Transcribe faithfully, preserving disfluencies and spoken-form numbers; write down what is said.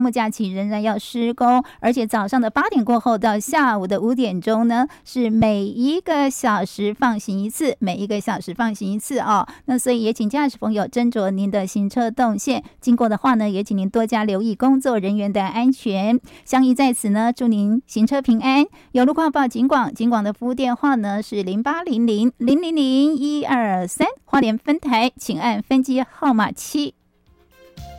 末假期仍然要施工，而且早上的八点过后到下午的五点钟呢，是每一个小时放行一次，每一个小时放行一次哦。那所以也请驾驶朋友斟酌您的行车动线，经过的话呢，也请您多加留意工作人员的安全。相宜在此呢，祝您行车平安。有路况报警广，警广的服务电话呢是零八零零零零零一二三，花莲分台，请按分机号码七。